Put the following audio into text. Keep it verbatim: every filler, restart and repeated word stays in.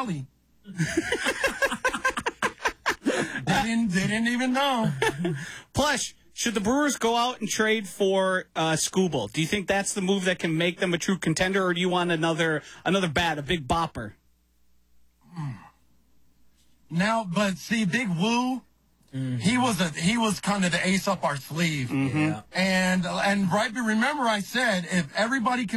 Wally. They didn't, they didn't even know. Plush, should the Brewers go out and trade for uh, Skubal? Do you think that's the move that can make them a true contender, or do you want another another bat, a big bopper? Now, but see, Big Woo, mm-hmm. he was a he was kind of the ace up our sleeve. Mm-hmm. And and right, but remember I said if everybody can